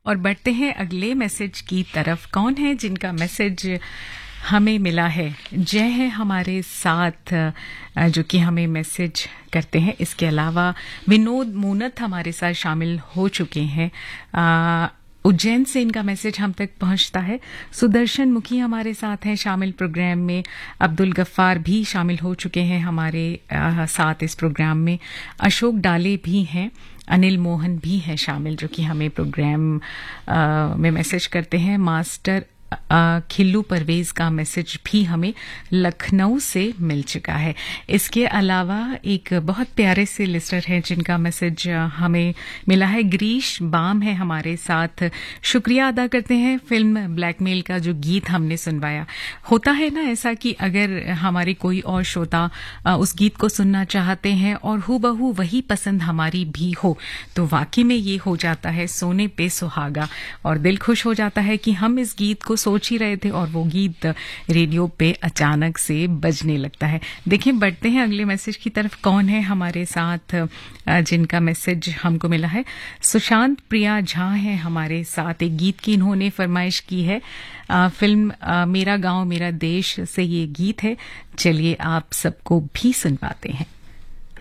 और बढ़ते हैं अगले मैसेज की तरफ। कौन है जिनका मैसेज हमें मिला है? जय है हमारे साथ जो कि हमें मैसेज करते हैं। इसके अलावा विनोद मूनत हमारे साथ शामिल हो चुके हैं। उज्जैन से इनका मैसेज हम तक पहुंचता है। सुदर्शन मुखी हमारे साथ हैं शामिल प्रोग्राम में। अब्दुल गफ्फार भी शामिल हो चुके हैं हमारे साथ इस प्रोग्राम में। अशोक डाले भी हैं। अनिल मोहन भी है शामिल जो कि हमें प्रोग्राम में मैसेज करते हैं। मास्टर खिल्लू परवेज का मैसेज भी हमें लखनऊ से मिल चुका है। इसके अलावा एक बहुत प्यारे से लिस्टर हैं जिनका मैसेज हमें मिला है। ग्रीश बाम है हमारे साथ। शुक्रिया अदा करते हैं फिल्म ब्लैकमेल का जो गीत हमने सुनवाया। होता है ना ऐसा कि अगर हमारे कोई और श्रोता उस गीत को सुनना चाहते हैं और हूबहू वही पसंद हमारी भी हो तो वाकई में ये हो जाता है सोने पे सुहागा और दिल खुश हो जाता है कि हम इस गीत को सोच ही रहे थे और वो गीत रेडियो पे अचानक से बजने लगता है। देखिए बढ़ते हैं अगले मैसेज की तरफ। कौन है हमारे साथ जिनका मैसेज हमको मिला है? सुशांत प्रिया झा है हमारे साथ। एक गीत की इन्होंने फरमाइश की है। फिल्म मेरा गांव मेरा देश से ये गीत है। चलिए आप सबको भी सुनवाते हैं।